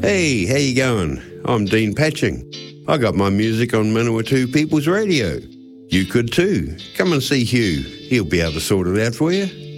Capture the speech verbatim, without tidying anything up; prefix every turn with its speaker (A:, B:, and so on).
A: Hey, how you going? I'm Dean Patching. I got my music on Manawatu People's Radio. You could too. Come and see Hugh. He'll be able to sort it out for you.